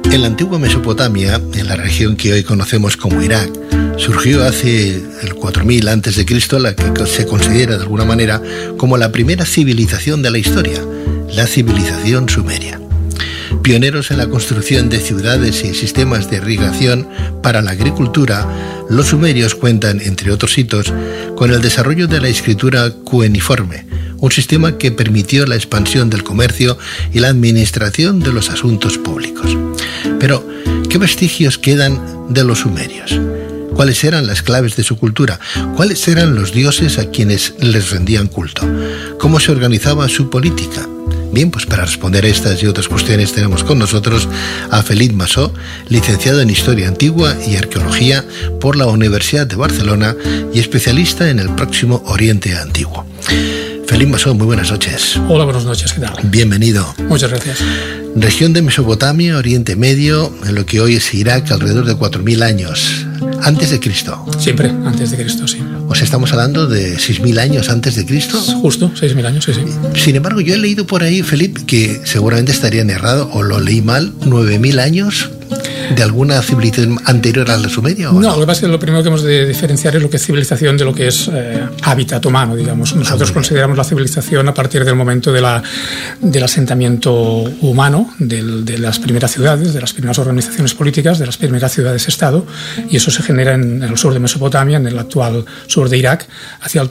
En la antigua Mesopotamia, en la región que hoy conocemos como Irak, surgió hace el 4000 a.C. la que se considera de alguna manera como la primera civilización de la historia, la civilización sumeria. Pioneros en la construcción de ciudades y sistemas de irrigación para la agricultura, los sumerios cuentan, entre otros hitos, con el desarrollo de la escritura cuneiforme, un sistema que permitió la expansión del comercio y la administración de los asuntos públicos. Pero, ¿qué vestigios quedan de los sumerios? ¿Cuáles eran las claves de su cultura? ¿Cuáles eran los dioses a quienes les rendían culto? ¿Cómo se organizaba su política? Bien, pues para responder a estas y otras cuestiones tenemos con nosotros a Felip Masó, licenciado en Historia Antigua y Arqueología por la Universidad de Barcelona y especialista en el Próximo Oriente Antiguo. Felip Masó, muy buenas noches. Hola, buenas noches, ¿qué tal? Bienvenido. Muchas gracias. Región de Mesopotamia, Oriente Medio, en lo que hoy es Irak, alrededor de 4000 años. Antes de Cristo. Siempre antes de Cristo, sí. O sea, estamos hablando de 6000 años antes de Cristo. Justo, 6000 años, sí, sí. Sin embargo, yo he leído por ahí, Felip, que seguramente estaría errado o lo leí mal, 9000 años de alguna civilización anterior a la Sumeria. ¿O no? Lo que pasa es que lo primero que hemos de diferenciar es lo que es civilización de lo que es hábitat humano, digamos. Nosotros consideramos la civilización a partir del momento del asentamiento humano, de las primeras ciudades, de las primeras organizaciones políticas, de las primeras ciudades-estado, y eso se genera en el sur de Mesopotamia, en el actual sur de Irak, hacia el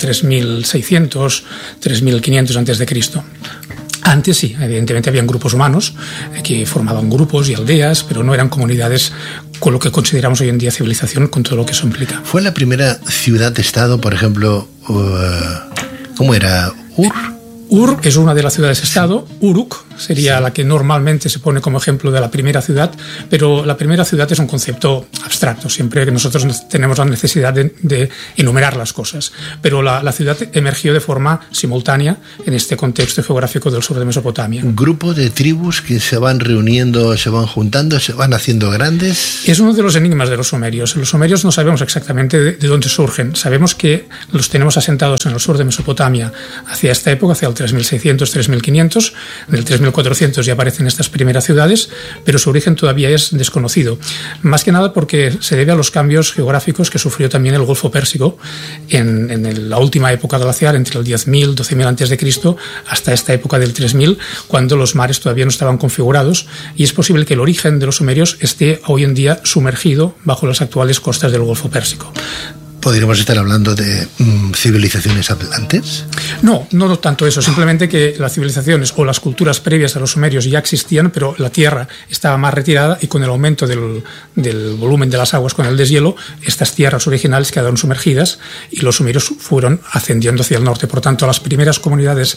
3600, 3500 antes de Cristo. Antes sí, evidentemente habían grupos humanos que formaban grupos y aldeas, pero no eran comunidades con lo que consideramos hoy en día civilización, con todo lo que eso implica. ¿Fue la primera ciudad-estado, por ejemplo, cómo era? Ur es una de las ciudades-estado. Uruk sería la que normalmente se pone como ejemplo de la primera ciudad, pero la primera ciudad es un concepto abstracto, siempre que nosotros tenemos la necesidad de enumerar las cosas. Pero la ciudad emergió de forma simultánea en este contexto geográfico del sur de Mesopotamia. ¿Un grupo de tribus que se van reuniendo, se van juntando, se van haciendo grandes? Es uno de los enigmas de los sumerios. Los sumerios no sabemos exactamente de dónde surgen. Sabemos que los tenemos asentados en el sur de Mesopotamia hacia esta época, hacia el 3600, 3500. En el 3400 ya aparecen estas primeras ciudades, pero su origen todavía es desconocido. Más que nada porque se debe a los cambios geográficos que sufrió también el Golfo Pérsico en la última época glacial, entre el 10.000, 12.000 antes de Cristo, hasta esta época del 3000, cuando los mares todavía no estaban configurados, y es posible que el origen de los sumerios esté hoy en día sumergido bajo las actuales costas del Golfo Pérsico. ¿Podríamos estar hablando de civilizaciones atlantes? No tanto eso, simplemente que las civilizaciones o las culturas previas a los sumerios ya existían, pero la tierra estaba más retirada y con el aumento del volumen de las aguas con el deshielo, estas tierras originales quedaron sumergidas y los sumerios fueron ascendiendo hacia el norte. Por tanto, las primeras comunidades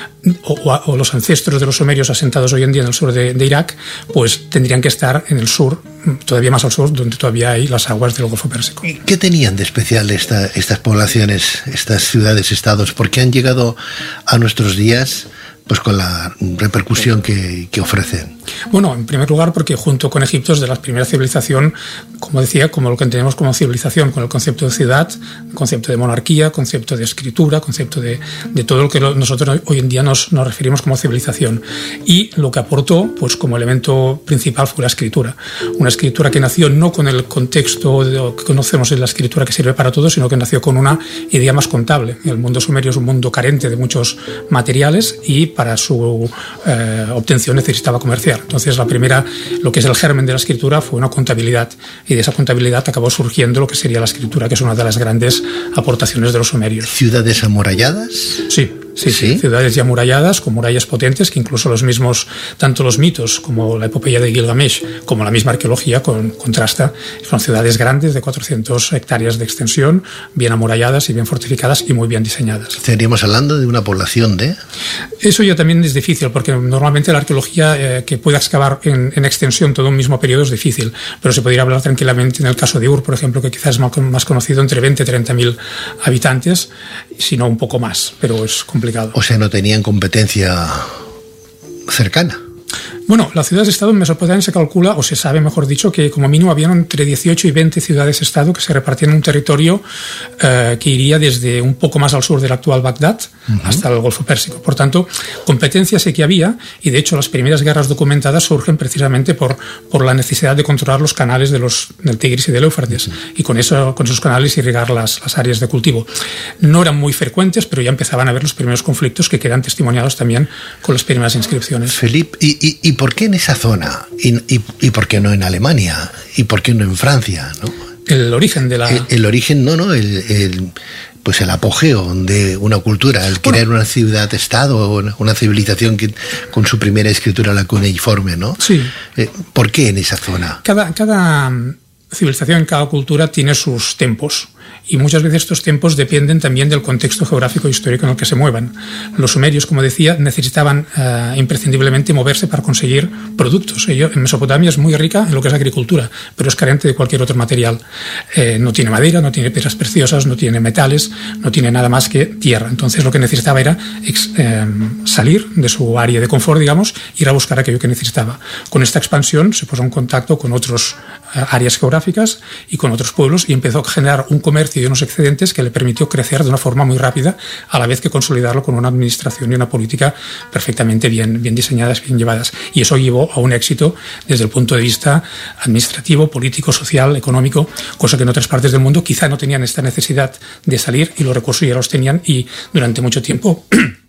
o los ancestros de los sumerios asentados hoy en día en el sur de Irak, pues tendrían que estar en el sur, todavía más al sur, donde todavía hay las aguas del Golfo Pérsico. ¿Qué tenían de especial estas poblaciones, estas ciudades-estados? ¿Por qué han llegado a nuestros días pues con la repercusión que ofrecen? Bueno, en primer lugar porque junto con Egipto es de la primera civilización, como decía, como lo que entendemos como civilización, con el concepto de ciudad, concepto de monarquía, concepto de escritura, concepto de todo lo que nosotros hoy en día nos referimos como civilización. Y lo que aportó, pues como elemento principal, fue la escritura. Una escritura que nació no con el contexto de lo que conocemos de la escritura que sirve para todo, sino que nació con una idea más contable. El mundo sumerio es un mundo carente de muchos materiales y para su obtención necesitaba comerciar. Entonces lo que es el germen de la escritura fue una contabilidad, y de esa contabilidad acabó surgiendo lo que sería la escritura, que es una de las grandes aportaciones de los sumerios. ¿Ciudades amuralladas? Sí. Ciudades ya amuralladas, con murallas potentes, que incluso tanto los mitos como la epopeya de Gilgamesh, como la misma arqueología contrasta. Son ciudades grandes de 400 hectáreas de extensión, bien amuralladas y bien fortificadas y muy bien diseñadas. ¿Estaríamos hablando de una población de...? Eso ya también es difícil, porque normalmente la arqueología que pueda excavar en extensión todo un mismo periodo es difícil, pero se podría hablar tranquilamente en el caso de Ur, por ejemplo, que quizás es más conocido, entre 20 y 30.000 habitantes, si no un poco más, pero es complicado. O sea, no tenían competencia cercana. Bueno, las ciudades-estado en Mesopotamia se calcula, o se sabe, mejor dicho, que como mínimo habían entre 18 y 20 ciudades-estado que se repartían en un territorio que iría desde un poco más al sur del actual Bagdad hasta el Golfo Pérsico. Por tanto, competencia sí que había, y de hecho las primeras guerras documentadas surgen precisamente por la necesidad de controlar los canales del Tigris y del Éufrates, y con esos canales irrigar las áreas de cultivo. No eran muy frecuentes, pero ya empezaban a haber los primeros conflictos que quedan testimoniados también con las primeras inscripciones. Felipe, ¿y por qué en esa zona? ¿Y por qué no en Alemania? ¿Y por qué no en Francia? ¿No? El origen de la... El origen, pues el apogeo de una cultura, el crear una ciudad-estado, una civilización con su primera escritura, la cuneiforme, ¿no? Sí. ¿Por qué en esa zona? Cada civilización, cada cultura tiene sus tempos. Y muchas veces estos tiempos dependen también del contexto geográfico e histórico en el que se muevan. Los sumerios, como decía, necesitaban imprescindiblemente moverse para conseguir productos. En Mesopotamia es muy rica en lo que es agricultura, pero es carente de cualquier otro material. No tiene madera, no tiene piedras preciosas, no tiene metales, no tiene nada más que tierra. Entonces lo que necesitaba era salir de su área de confort, digamos, ir a buscar aquello que necesitaba. Con esta expansión se puso en contacto con otras áreas geográficas y con otros pueblos, y empezó a generar un comercio y unos excedentes que le permitió crecer de una forma muy rápida, a la vez que consolidarlo con una administración y una política perfectamente bien diseñadas, bien llevadas. Y eso llevó a un éxito desde el punto de vista administrativo, político, social, económico, cosa que en otras partes del mundo quizá no tenían esta necesidad de salir, y los recursos ya los tenían, y durante mucho tiempo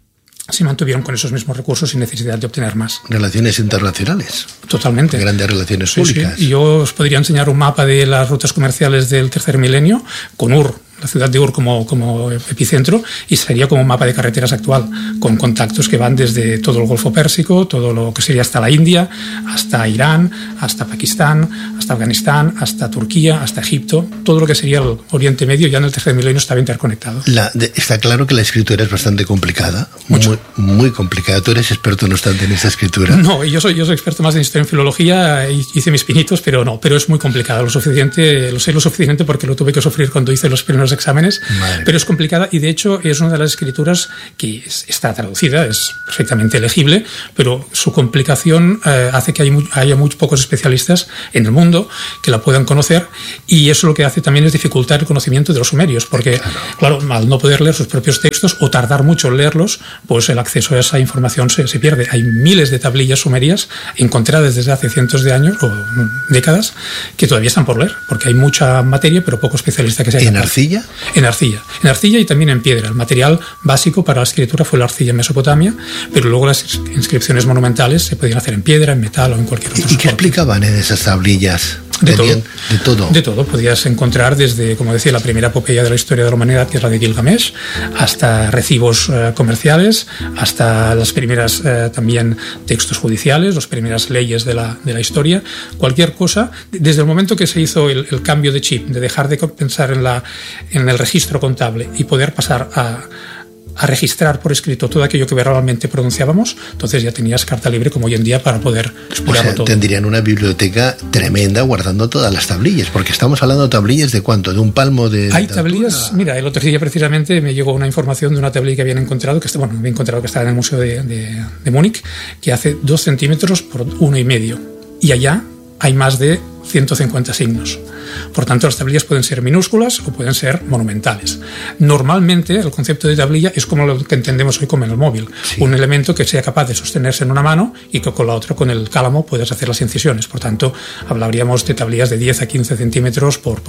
se mantuvieron con esos mismos recursos sin necesidad de obtener más. Relaciones internacionales. Totalmente. Grandes relaciones públicas. Sí. Yo os podría enseñar un mapa de las rutas comerciales del tercer milenio, con Ur, la ciudad de Ur como epicentro, y sería como un mapa de carreteras actual, con contactos que van desde todo el Golfo Pérsico, todo lo que sería hasta la India, hasta Irán, hasta Pakistán, hasta Afganistán, hasta Turquía, hasta Egipto. Todo lo que sería el Oriente Medio ya en el tercer milenio estaba interconectado. Está claro que la escritura es bastante complicada. Mucho. Muy complicada. ¿Tú eres experto, no obstante, en esta escritura? No, yo soy experto más en historia y en filología, hice mis pinitos, pero es muy complicada. Lo sé lo suficiente porque lo tuve que sufrir cuando hice los primeros exámenes. Madre. Pero es complicada, y de hecho es una de las escrituras que está traducida, es perfectamente legible, pero su complicación hace que haya muy pocos especialistas en el mundo que la puedan conocer, y eso lo que hace también es dificultar el conocimiento de los sumerios, porque claro, al no poder leer sus propios textos o tardar mucho en leerlos, pues el acceso a esa información se pierde. Hay miles de tablillas sumerias encontradas desde hace cientos de años o décadas que todavía están por leer, porque hay mucha materia pero poco especialista que se haya. ¿En arcilla? En arcilla y también en piedra. El material básico para la escritura fue la arcilla en Mesopotamia, pero luego las inscripciones monumentales se podían hacer en piedra, en metal o en cualquier otro soporte. ¿Y qué explicaban en esas tablillas? De todo. De todo. Podías encontrar desde, como decía, la primera epopeya de la historia de la humanidad, que es la de Gilgamesh, hasta recibos comerciales, hasta las primeras también textos judiciales, las primeras leyes de la historia, cualquier cosa. Desde el momento que se hizo el cambio de chip, de dejar de pensar en el registro contable y poder pasar a registrar por escrito todo aquello que verbalmente pronunciábamos, entonces ya tenías carta libre como hoy en día para poder explorarlo todo. Tendrían una biblioteca tremenda guardando todas las tablillas, porque estamos hablando de tablillas de ¿cuánto? ¿De un palmo de Hay tablillas, mira, el otro día precisamente me llegó una información de una tablilla que habían encontrado, que estaba en el Museo de Múnich, que hace 2 centímetros por 1,5, y allá hay más de 150 signos. Por tanto, las tablillas pueden ser minúsculas o pueden ser monumentales. Normalmente, el concepto de tablilla es como lo que entendemos hoy como en el móvil. Sí. Un elemento que sea capaz de sostenerse en una mano y que con la otra, con el cálamo, puedas hacer las incisiones. Por tanto, hablaríamos de tablillas de 10 a 15 centímetros por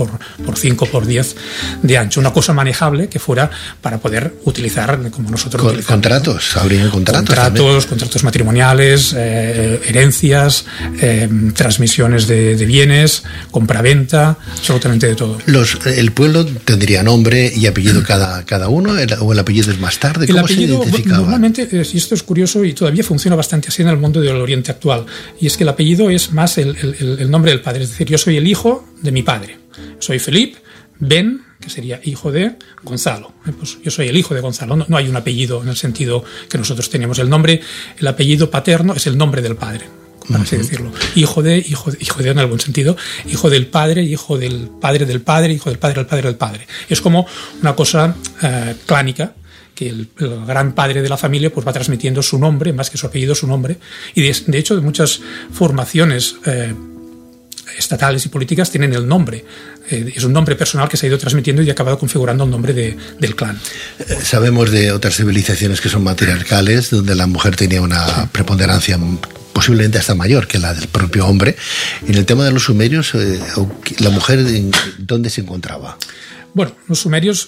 5 por 10 de ancho. Una cosa manejable que fuera para poder utilizar como nosotros utilizamos. ¿Contratos? ¿Habría contratos matrimoniales, herencias, transmisiones de bienes, compraventa, absolutamente de todo. ¿El pueblo tendría nombre y apellido cada uno, o el apellido es más tarde? ¿Cómo se identificaba? Normalmente, y esto es curioso y todavía funciona bastante así en el mundo del Oriente actual, y es que el apellido es más el nombre del padre, es decir, yo soy el hijo de mi padre, soy Felipe Ben, que sería hijo de Gonzalo. Pues yo soy el hijo de Gonzalo. No hay un apellido en el sentido que nosotros teníamos. El apellido paterno es el nombre del padre, para así decirlo. Hijo de en algún sentido, hijo del padre, hijo del padre del padre, hijo del padre del padre del padre. Es como una cosa clánica que el gran padre de la familia pues va transmitiendo su nombre, más que su apellido, su nombre. Y de hecho, de muchas formaciones estatales y políticas tienen el nombre. Es un nombre personal que se ha ido transmitiendo y ha acabado configurando el nombre del clan. Sabemos de otras civilizaciones que son matriarcales, donde la mujer tenía una preponderancia posiblemente hasta mayor que la del propio hombre. En el tema de los sumerios, ¿la mujer dónde se encontraba? Bueno, los sumerios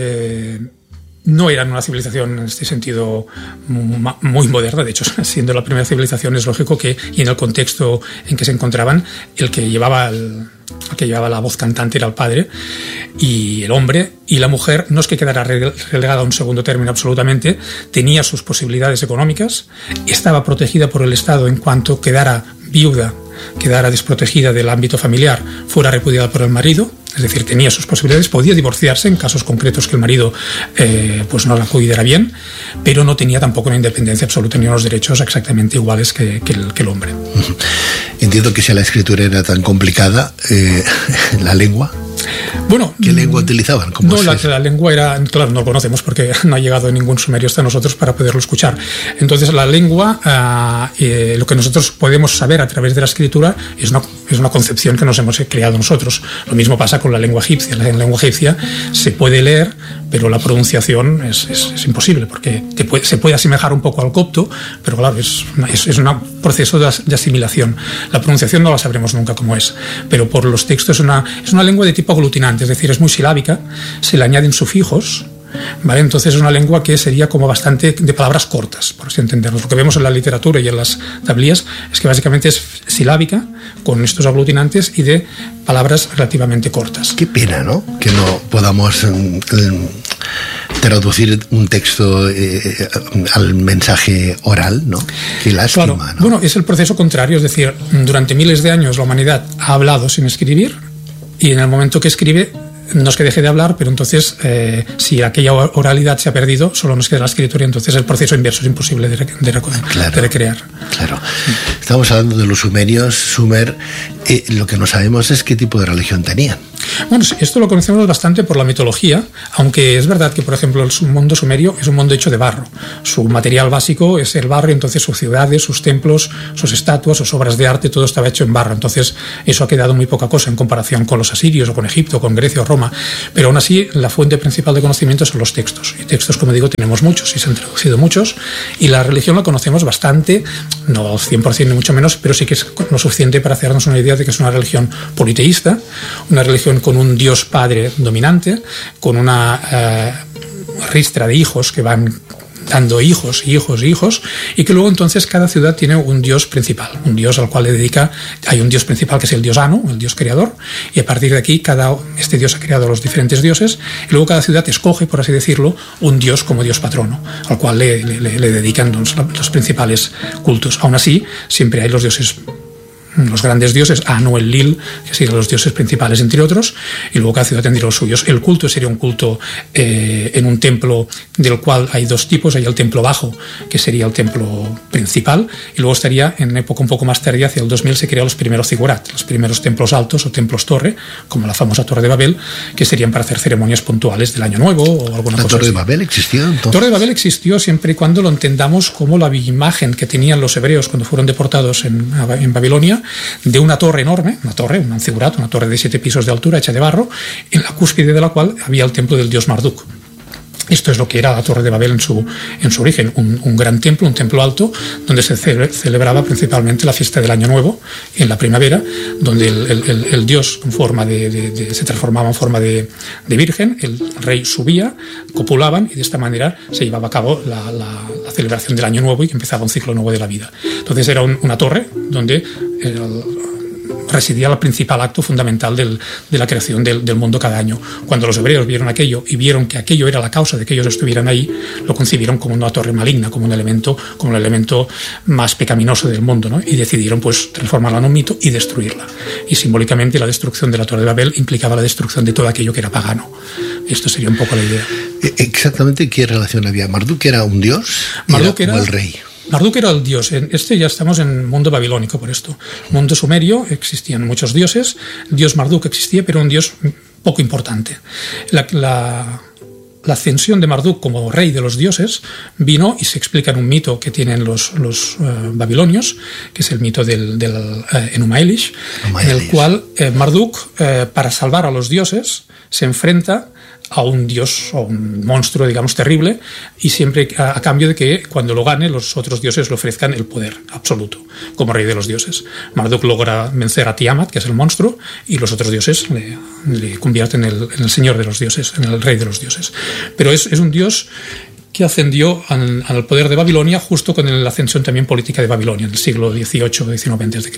no eran una civilización en este sentido muy moderna. De hecho, siendo la primera civilización, es lógico que, y en el contexto en que se encontraban, el que llevaba la voz cantante era el padre, y el hombre, y la mujer no es que quedara relegada a un segundo término absolutamente, tenía sus posibilidades económicas, estaba protegida por el Estado en cuanto quedara viuda, quedara desprotegida del ámbito familiar, fuera repudiada por el marido, es decir, tenía sus posibilidades, podía divorciarse en casos concretos que el marido pues no la cuidara bien, pero no tenía tampoco una independencia absoluta ni unos derechos exactamente iguales que el hombre. Entiendo que si la escritura era tan complicada, la lengua... Bueno, ¿qué lengua utilizaban? No, la lengua era, claro, no lo conocemos porque no ha llegado ningún sumerio hasta nosotros para poderlo escuchar. Entonces la lengua, lo que nosotros podemos saber a través de la escritura es una concepción que nos hemos creado nosotros. Lo mismo pasa con la lengua egipcia. La lengua egipcia se puede leer, pero la pronunciación es imposible porque se puede asemejar un poco al copto, pero claro, es un proceso de asimilación. La pronunciación no la sabremos nunca cómo es, pero por los textos es una lengua de tipo aglutinante, es decir, es muy silábica, se le añaden sufijos, ¿vale? Entonces es una lengua que sería como bastante de palabras cortas, por así entenderlo. Lo que vemos en la literatura y en las tablillas es que básicamente es silábica, con estos aglutinantes y de palabras relativamente cortas. Qué pena, ¿no? Que no podamos traducir un texto al mensaje oral, ¿no? Qué lástima, claro, ¿no? Bueno, es el proceso contrario, es decir, durante miles de años la humanidad ha hablado sin escribir, y en el momento que escribe no es que deje de hablar, pero entonces si aquella oralidad se ha perdido, solo nos queda la escritura, y entonces el proceso inverso es imposible de recrear. Claro. Estamos hablando de los sumerios. Sumer, lo que no sabemos es qué tipo de religión tenían. Bueno, esto lo conocemos bastante por la mitología, aunque es verdad que, por ejemplo, el mundo sumerio es un mundo hecho de barro. Su material básico es el barro, y entonces sus ciudades, sus templos, sus estatuas, sus obras de arte, todo estaba hecho en barro. Entonces eso ha quedado muy poca cosa en comparación con los asirios o con Egipto, con Grecia o Roma. Pero aún así, la fuente principal de conocimiento son los textos. Y textos, como digo, tenemos muchos y se han traducido muchos. Y la religión la conocemos bastante, no al 100% ni mucho menos, pero sí que es lo suficiente para hacernos una idea de que es una religión politeísta, una religión con un Dios Padre dominante, con una ristra de hijos que van dando hijos, y que luego entonces cada ciudad tiene un dios principal, un dios al cual le dedica, hay un dios principal que es el dios Anu, el dios creador, y a partir de aquí este dios ha creado a los diferentes dioses, y luego cada ciudad escoge, por así decirlo, un dios como dios patrono, al cual le dedican los principales cultos. Aún así, siempre hay los dioses, los grandes dioses, Anu, el Lil, que serían los dioses principales, entre otros, y luego cada ciudad tendría los suyos. El culto sería un culto en un templo del cual hay dos tipos. Hay el templo bajo, que sería el templo principal, y luego estaría, en época un poco más tardía, hacia el 2000, se crearon los primeros zigurat, los primeros templos altos o templos torre, como la famosa Torre de Babel, que serían para hacer ceremonias puntuales del Año Nuevo o alguna cosa así. ¿La Torre de Babel existió entonces? La Torre de Babel existió siempre y cuando lo entendamos como la imagen que tenían los hebreos cuando fueron deportados en Babilonia, de una torre enorme, un zigurat, una torre de 7 pisos de altura hecha de barro, en la cúspide de la cual había el templo del dios Marduk. Esto es lo que era la Torre de Babel en su origen, un gran templo, un templo alto, donde se celebraba principalmente la fiesta del Año Nuevo, en la primavera, donde el dios se transformaba en forma de virgen, el rey subía, copulaban, y de esta manera se llevaba a cabo la celebración del Año Nuevo, y empezaba un ciclo nuevo de la vida. Entonces era una torre donde residía el principal acto fundamental de la creación del mundo cada año. Cuando los hebreos vieron aquello y vieron que aquello era la causa de que ellos estuvieran ahí, lo concibieron como una torre maligna, como el elemento más pecaminoso del mundo, ¿no? Y decidieron pues transformarla en un mito y destruirla. Y simbólicamente la destrucción de la Torre de Babel implicaba la destrucción de todo aquello que era pagano. Esto sería un poco la idea. ¿Exactamente qué relación había? ¿Marduk era un dios? Marduk era el rey. Marduk era el dios. Ya estamos en el mundo babilónico por esto. En el mundo sumerio existían muchos dioses. El dios Marduk existía, pero un dios poco importante. La la ascensión de Marduk como rey de los dioses vino, y se explica en un mito que tienen los babilonios, que es el mito del Enuma Elish, en el cual Marduk, para salvar a los dioses, se enfrenta a un dios o un monstruo, digamos, terrible, y siempre a cambio de que cuando lo gane los otros dioses le ofrezcan el poder absoluto como rey de los dioses. Marduk logra vencer a Tiamat, que es el monstruo, y los otros dioses le convierten en el señor de los dioses, en el rey de los dioses. Pero es un dios que ascendió al poder de Babilonia justo con la ascensión también política de Babilonia en el siglo XVIII-XIX a.C.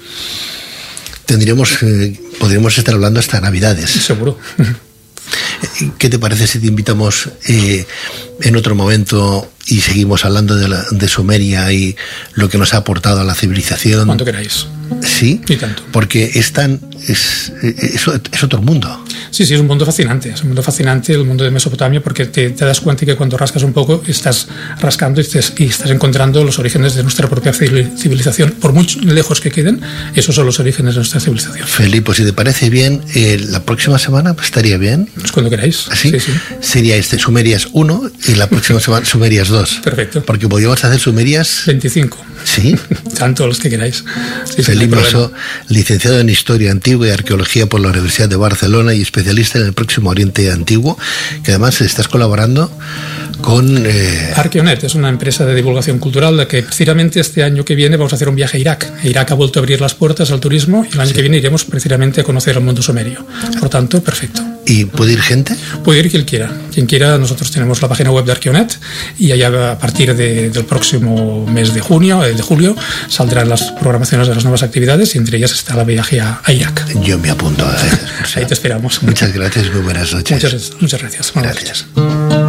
Podríamos estar hablando hasta Navidades. Seguro. ¿Qué te parece si te invitamos en otro momento y seguimos hablando de Sumeria y lo que nos ha aportado a la civilización? Cuando queráis. Sí, y tanto. Porque es otro mundo. Sí, es un mundo fascinante. Es un mundo fascinante el mundo de Mesopotamia, porque te das cuenta que cuando rascas un poco estás rascando y estás encontrando los orígenes de nuestra propia civilización. Por muy lejos que queden, esos son los orígenes de nuestra civilización. Felipe, si te parece bien, la próxima semana estaría bien. Pues cuando queráis. ¿Sí? Sí. Sería Sumerias 1 y la próxima semana Sumerias 2. Perfecto. Porque podríamos hacer Sumerias 25. Sí. Tanto los que queráis. Sí, Felipe Ossó, licenciado en Historia Antigua y Arqueología por la Universidad de Barcelona y especialista en el Próximo Oriente Antiguo, que además estás colaborando con... Arqueonet es una empresa de divulgación cultural de que precisamente este año que viene vamos a hacer un viaje a Irak. Irak ha vuelto a abrir las puertas al turismo y el año que viene iremos precisamente a conocer el mundo sumerio. Por tanto, perfecto. ¿Y puede ir gente? Puede ir quien quiera. Quien quiera, nosotros tenemos la página web de Arqueonet y allá a partir del próximo mes de julio, saldrán las programaciones de las nuevas actividades y entre ellas está el viaje a Irak. Yo me apunto a eso. Ahí te esperamos. Muchas gracias, muy buenas noches. Muchas gracias. Gracias.